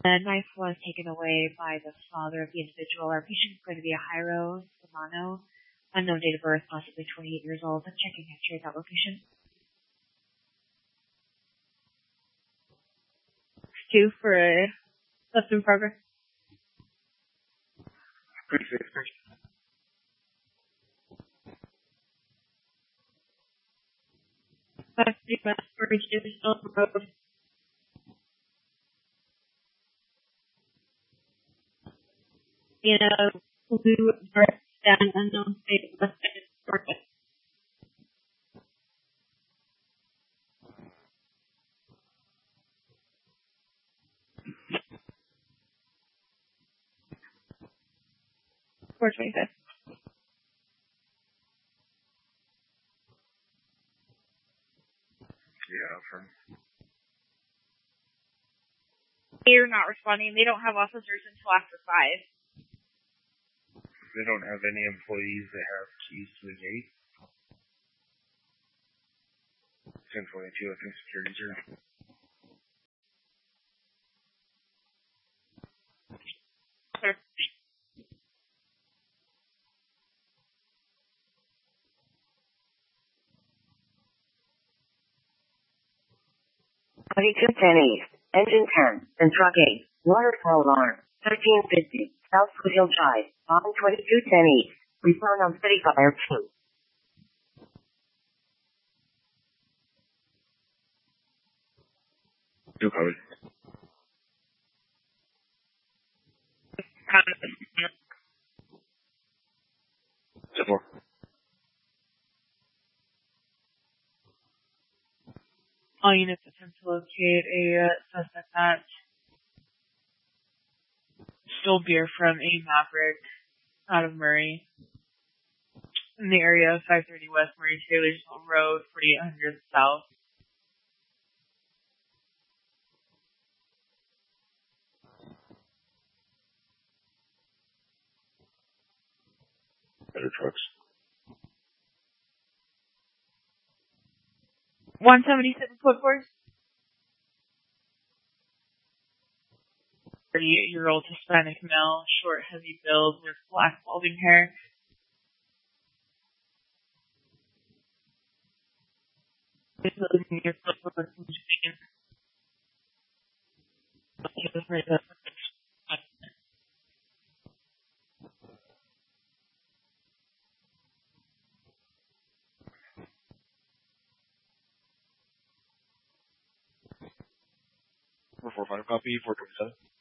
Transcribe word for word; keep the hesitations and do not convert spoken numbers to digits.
The knife was taken away by the father of the individual. Our patient is going to be a Jairo Samano, unknown date of birth, possibly twenty-eight years old. I'm checking history at that location. Two for a left in progress. Appreciate it. Five three West Orange Divisional Road. In a blue dark stand, unknown state, West End, Georgia. four twenty-five. Yeah, from. They're not responding. They don't have officers until after five. They don't have any employees that have keys to the gate. ten twenty-two, I think security's here. Sure. twenty-two ten East, Engine ten, and Truck eight, Waterfall Alarm, thirteen fifty, South Foothill Drive, on twenty-two ten East, respond on City Fire two. Two covered. Two four. All units attempt to locate a uh, suspect that stole beer from a Maverick out of Murray in the area of five thirty West Murray Taylorsville Road, forty-eight hundred South. Better trucks. one seventy-seven foot force. thirty-eight-year-old Hispanic male, short, heavy build with black balding hair. He's living near Footwork, Michigan. four four five copy, four twenty-seven.